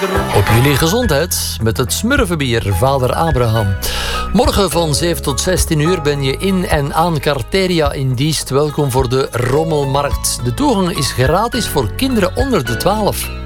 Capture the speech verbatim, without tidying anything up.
Op jullie gezondheid met het smurfenbier Vader Abraham. Morgen van zeven tot zestien uur ben je in en aan Carteria in Diest. Welkom voor de Rommelmarkt. De toegang is gratis voor kinderen onder de twaalf.